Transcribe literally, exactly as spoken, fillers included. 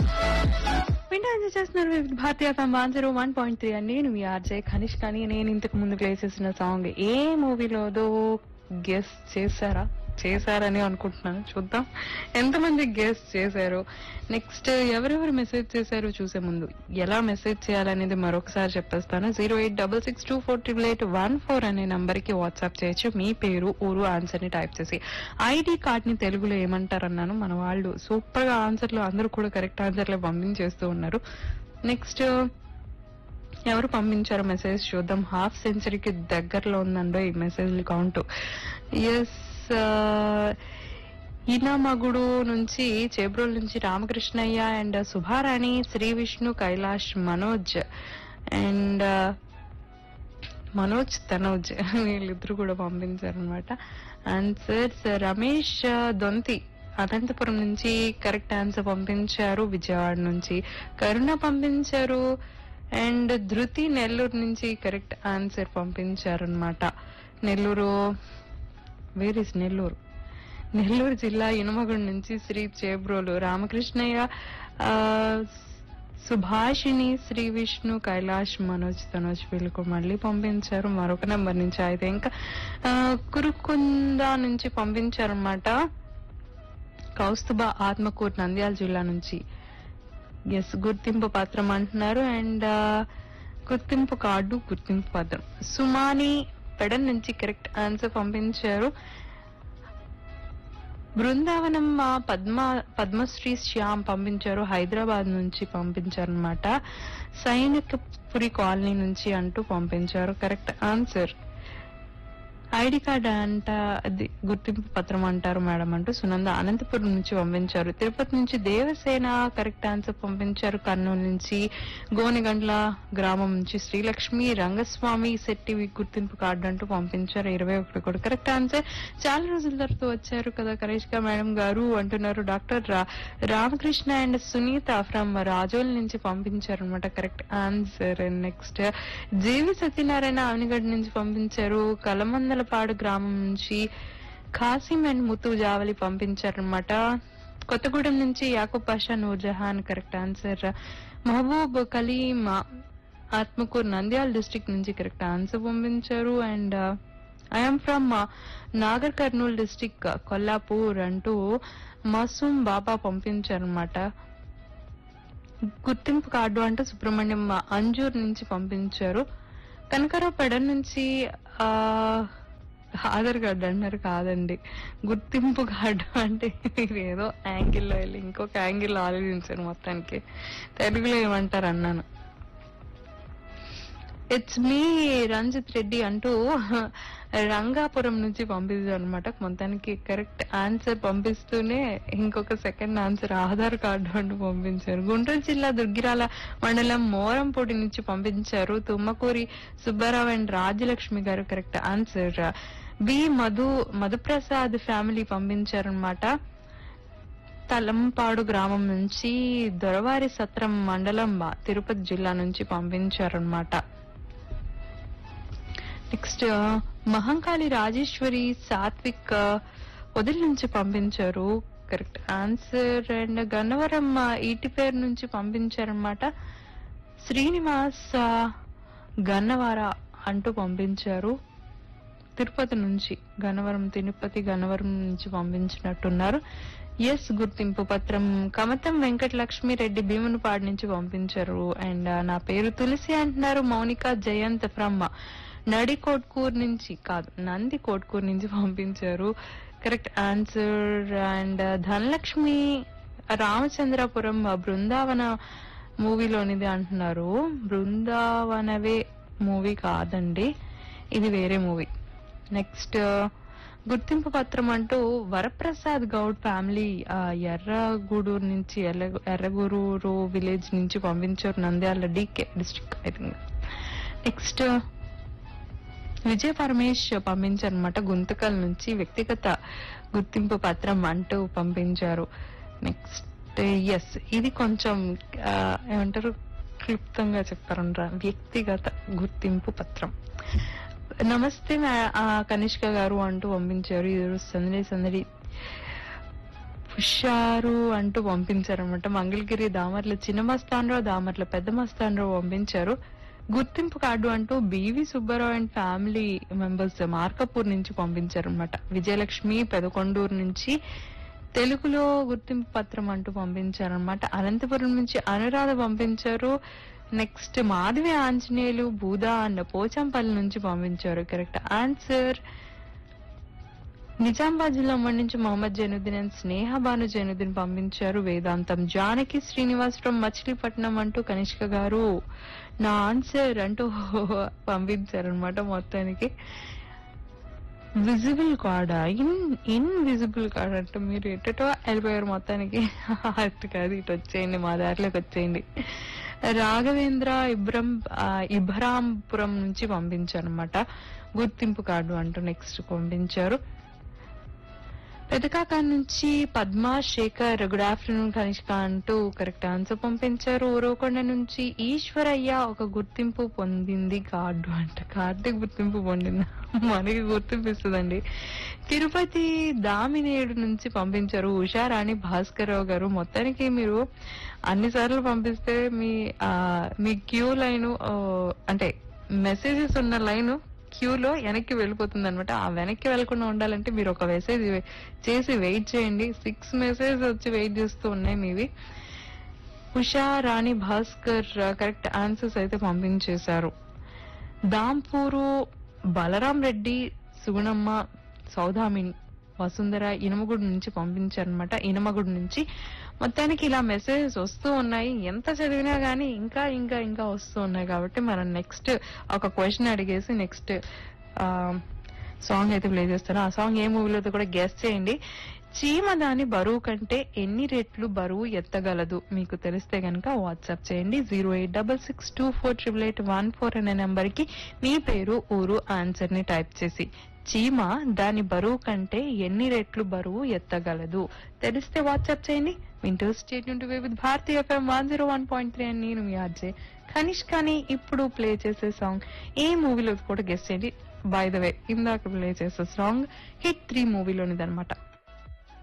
వింటూ చేస్తున్నారు వివిధ భారతీయ one zero one point three అండి. నేను మీ ఆర్జే ఖనిష్. కానీ నేను ఇంతకు ముందు ప్లే చేసిన సాంగ్ ఏ మూవీలోదో గెస్ చేశారా చేశారని అనుకుంటున్నాను. చూద్దాం ఎంతమంది గెస్ చేశారు. నెక్స్ట్ ఎవరెవరు మెసేజ్ చేశారు చూసే ముందు ఎలా మెసేజ్ చేయాలనేది మరొకసారి చెప్పేస్తాను. Zero eight double six two four triple eight one four అనే నంబర్ కి వాట్సాప్ చేయొచ్చు. మీ పేరు ఊరు ఆన్సర్ ని టైప్ చేసి ఐడి కార్డ్ ని తెలుగులో ఏమంటారు అన్నాను. మన వాళ్ళు సూపర్ గా ఆన్సర్లు అందరూ కూడా కరెక్ట్ ఆన్సర్లే పంపించేస్తూ ఉన్నారు. నెక్స్ట్ ఎవరు పంపించారో మెసేజ్ చూద్దాం. హాఫ్ సెంచరీకి దగ్గరలో ఉందండో ఈ మెసేజ్ కౌంట్. ఎస్, ఈనామగుడు నుంచి చేబ్రోల్ నుంచి రామకృష్ణయ్య అండ్ సుభారాణి, శ్రీ విష్ణు, కైలాష్, మనోజ్ అండ్ మనోజ్ తనోజ్ వీళ్ళిద్దరు కూడా పంపించారనమాట ఆన్సర్స్. రమేష్ దొంతి అనంతపురం నుంచి కరెక్ట్ ఆన్సర్ పంపించారు. విజయవాడ నుంచి కరుణ పంపించారు. అండ్ ధృతి నెల్లూరు నుంచి కరెక్ట్ ఆన్సర్ పంపించారు అనమాట. నెల్లూరు వేర్ ఇస్ నెల్లూరు నెల్లూరు జిల్లా ఇనుమగుడి నుంచి శ్రీ చేబ్రోలు రామకృష్ణయ్య, సుభాషిణి, శ్రీ విష్ణు, కైలాష్, మనోజ్ తనోజ్ వీళ్ళకు మళ్ళీ పంపించారు. మరొక నెంబర్ నుంచి అయితే ఇంకా కురుకుంద నుంచి పంపించారనమాట. కౌస్తుబా ఆత్మకూరు నంద్యాల జిల్లా నుంచి ఎస్ గుర్తింపు పత్రం అంటున్నారు. అండ్ గుర్తింపు కార్డు గుర్తింపు పత్రం. సుమాని పెడన్ నుంచి కరెక్ట్ ఆన్సర్ పంపించారు. బృందావనం పద్మ పద్మశ్రీ శ్యామ్ పంపించారు. హైదరాబాద్ నుంచి పంపించారు అనమాట. సైనికపురి కాలనీ నుంచి అంటూ పంపించారు కరెక్ట్ ఆన్సర్. ఐడి కార్డ్ అంట అది గుర్తింపు పత్రం అంటారు మేడం అంటూ సునంద అనంతపురం నుంచి పంపించారు. తిరుపతి నుంచి దేవసేన కరెక్ట్ ఆన్సర్ పంపించారు. కర్నూలు నుంచి గోనెగండ్ల గ్రామం నుంచి శ్రీలక్ష్మి, రంగస్వామి శెట్టి గుర్తింపు కార్డు అంటూ పంపించారు. ఇరవై ఒకటి కూడా కరెక్ట్ ఆన్సర్. చాలా రోజుల తర్వాత వచ్చారు కదా కరేష్క మేడం గారు అంటున్నారు doctor Ramakrishna and Sunitha from Razole నుంచి పంపించారు అనమాట కరెక్ట్ ఆన్సర్. నెక్స్ట్ జీవి సత్యనారాయణ అవనిగడ్ నుంచి పంపించారు. కలమందల పాడు గ్రామం నుంచి ఖాసిం అండ్ ముత్తు జావలి పంపించారనమాట. కొత్తగూడెం నుంచి Yakub Pasha, Nurjahan correct answer. Mahabub Kaleem Atmakur Nandyal district నుంచి కరెక్ట్ ఆన్సర్ పంపించారు. And I'm from Nagar Kurnool district Kollapur అంటూ మసూమ్ బాబా పంపించారనమాట. గుర్తింపు కార్డు అంటూ సుబ్రహ్మణ్యం అంజూర్ నుంచి పంపించారు. కనకారావు పెడన్ నుంచి ఆ ఆధార్ కార్డు అంటారు కాదండి, గుర్తింపు కార్డు అంటే మీరు ఏదో యాంగిల్లో వెళ్ళి ఇంకొక యాంగిల్లో ఆలోచించారు. మొత్తానికి తెలుగులో ఏమంటారు అన్నాను. ఇట్స్ మీ రంజిత్ రెడ్డి అంటూ రంగాపురం నుంచి పంపించారు అనమాట. మొత్తానికి కరెక్ట్ ఆన్సర్ పంపిస్తూనే ఇంకొక సెకండ్ ఆన్సర్ ఆధార్ కార్డు అంటూ పంపించారు. గుంటూరు జిల్లా దుర్గిరాల మండలం మోరంపూడి నుంచి పంపించారు. తుమ్మకూరి సుబ్బారావు అండ్ రాజ్యలక్ష్మి గారు correct answer. B Madhu Madhu Prasad family పంపించారనమాట. తలంపాడు గ్రామం నుంచి దొరవారి సత్రం మండలం తిరుపతి జిల్లా నుంచి పంపించారనమాట. నెక్స్ట్ మహంకాళి రాజేశ్వరి సాత్విక్ వదిలి నుంచి పంపించారు కరెక్ట్ ఆన్సర్. అండ్ గన్నవరం ఈటి పేరు నుంచి పంపించారనమాట. శ్రీనివాస్ గన్నవార అంటూ పంపించారు. తిరుపతి నుంచి గన్నవరం తిరుపతి గన్నవరం నుంచి పంపించినట్టున్నారు. ఎస్ గుర్తింపు పత్రం కమతం వెంకటలక్ష్మి రెడ్డి భీమునిపాడు నుంచి పంపించారు. అండ్ నా పేరు తులసి అంటున్నారు. మౌనిక జయంత్ ఫ్రమ్ నడి కోట్కూర్ నుంచి కాదు నంది కోట్కూర్ నుంచి పంపించారు correct answer. And Dhanalakshmi Ramachandrapuram Brindavana మూవీలోనిది అంటున్నారు. బృందావనవే మూవీ కాదండి, ఇది వేరే మూవీ. నెక్స్ట్ గుర్తింపు పత్రం అంటూ వరప్రసాద్ గౌడ్ ఫ్యామిలీ ఎర్రగూడూరు నుంచి ఎర్ర ఎర్రగూరూరు విలేజ్ నుంచి పంపించారు. Nandyal DK district I think. Next విజయ పరమేష్ పంపించారనమాట. గుంతకల్ నుంచి వ్యక్తిగత గుర్తింపు పత్రం అంటూ పంపించారు. నెక్స్ట్ ఎస్ ఇది కొంచెం ఏమంటారు క్లుప్తంగా చెప్పారంటారా వ్యక్తిగత గుర్తింపు పత్రం. నమస్తే కనిష్క గారు అంటూ పంపించారు. ఇది సందడి సందడి హుషారు అంటూ పంపించారనమాట. మంగళగిరి దామర్ల చిన్న మస్తానరావు, దామర్ల పెద్ద మస్తానరావు పంపించారు. గుర్తింపు కార్డు అంటూ BV Subbarao and family members Markapur నుంచి పంపించారనమాట. విజయలక్ష్మి పెదకొండూరు నుంచి తెలుగులో గుర్తింపు పత్రం అంటూ పంపించారనమాట. అనంతపురం నుంచి అనురాధ పంపించారు. నెక్స్ట్ మాధవి ఆంజనేయులు బూదా అన్న పోచంపల్లి నుంచి పంపించారు. Correct answer. నిజామాబాద్ జిల్లా ఉమ్మడి నుంచి మొహమ్మద్ జైనుద్దీన్ అండ్ స్నేహ భాను జైనుద్దీన్ పంపించారు. వేదాంతం జానకి శ్రీనివాస్ ఫ్రమ్ మచిలీపట్నం అంటూ కనిష్క గారు నా ఆన్సర్ అంటూ పంపించారనమాట. మొత్తానికి విజిబుల్ కార్డా, ఇన్ ఇన్విజిబుల్ కార్డ్ అంటే మీరు ఎటటో వెళ్ళిపోయారు మొత్తానికి. అటు కాదు, ఇటు వచ్చేయండి, మా దారిలోకి వచ్చేయండి. రాఘవేంద్ర ఇబ్రం ఇబ్రాంపురం నుంచి పంపించారనమాట గుర్తింపు కార్డు అంటూ. నెక్స్ట్ పంపించారు పెదకాక నుంచి పద్మా శేఖర్ గుడ్ ఆఫ్టర్నూన్ కనిష్క అంటూ కరెక్ట్ ఆన్సర్ పంపించారు. ఊరవకొండ నుంచి ఈశ్వరయ్య ఒక గుర్తింపు పొందింది కార్డు అంట. కార్డు గుర్తింపు పొందిందా, మనకి గుర్తింపు ఇస్తుందండి. తిరుపతి దామినేడు నుంచి పంపించారు ఉషారాణి భాస్కర్ రావు గారు. మొత్తానికి మీరు అన్నిసార్లు పంపిస్తే మీ ఆ మీ క్యూ లైన్ అంటే మెసేజెస్ ఉన్న లైన్ క్యూలో వెనక్కి వెళ్ళిపోతుంది అనమాట. ఆ వెనక్కి వెళ్లకుండా ఉండాలంటే మీరు ఒక మెసేజ్ చేసి వెయిట్ చేయండి. సిక్స్ మెసేజ్ వచ్చి వెయిట్ చేస్తూ ఉన్నాయి మీవి. ఉషా రాణి భాస్కర్ కరెక్ట్ ఆన్సర్స్ అయితే పంపించేశారు. దాంపూరు బలరాం రెడ్డి, సుగుణమ్మ, సౌదామిని, వసుంధర ఇనమగుడి నుంచి పంపించారనమాట. ఇనమగుడి నుంచి మొత్తానికి ఇలా మెసేజెస్ వస్తూ ఉన్నాయి. ఎంత చదివినా గానీ ఇంకా ఇంకా ఇంకా వస్తూ ఉన్నాయి. కాబట్టి మనం నెక్స్ట్ ఒక క్వశ్చన్ అడిగేసి నెక్స్ట్ సాంగ్ అయితే ప్లే చేస్తాను. ఆ సాంగ్ ఏ మూవీలో కూడా గెస్ చేయండి. చీమ దాని బరువు కంటే ఎన్ని రెట్లు బరువు ఎత్తగలదు? మీకు తెలిస్తే గనక వాట్సాప్ చేయండి zero eight double six two four triple eight one four అనే నెంబర్ కి మీ పేరు ఊరు ఆన్సర్ ని టైప్ చేసి చీమ దాని బరువు కంటే ఎన్ని రెట్లు బరువు ఎత్తగలదు తెలిస్తే వాట్సాప్ చేయండి. వింటూ స్టేట్ నుండి with Bharatiya FM one zero one point three అని నేను మీ ఆర్జే కనిష్. కానీ ఇప్పుడు ప్లే చేసే సాంగ్ ఏ మూవీలో కూడా గెస్ట్ చేయండి. బై ద వే ఇందాక ప్లే చేసే సాంగ్ హిట్ త్రీ మూవీలోనిదనమాట.